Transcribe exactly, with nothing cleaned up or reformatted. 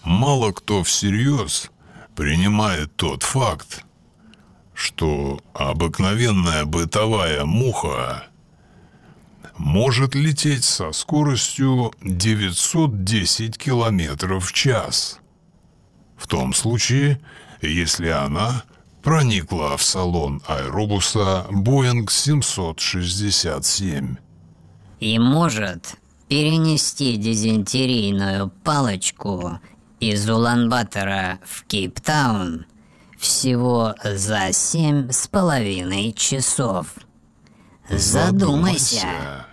Мало кто всерьез принимает тот факт, что обыкновенная бытовая муха может лететь со скоростью девятьсот десять километров в час. В том случае, если она проникла в салон аэробуса Боинг семьсот шестьдесят семь. И может перенести дизентерийную палочку из Улан-Батора в Кейптаун всего за семь с половиной часов. Задумайся. Задумайся.